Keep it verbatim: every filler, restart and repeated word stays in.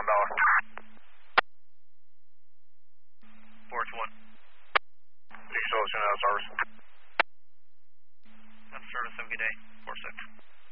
dollar. Forge one. You still listen to service? Out of service, have a good day. Four six.